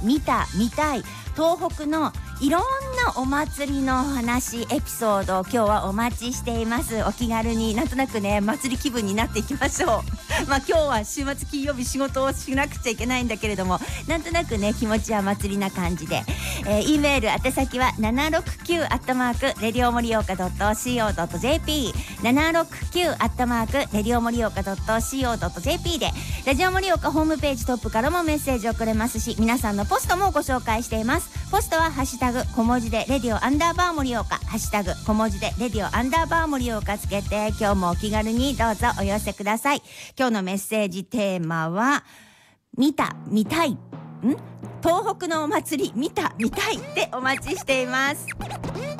見た見たい東北のいろんなお祭りの話エピソードを今日はお待ちしています。お気軽になんとなくね祭り気分になっていきましょうまあ今日は週末金曜日仕事をしなくちゃいけないんだけれども、なんとなくね気持ちは祭りな感じで、E メール宛先は 769@radiomorioka.co.jp 769@radiomorioka.co.jp でラジオ盛岡ホームページトップからもメッセージをくれますし、皆さんのポストもご紹介しています。ポストはハッシュタグ小文字でレディオアンダーバー盛岡、ハッシュタグ小文字でレディオアンダーバー盛岡つけて今日もお気軽にどうぞお寄せください。今日のメッセージテーマは見た見たい東北のお祭り見た見たいでお待ちしています。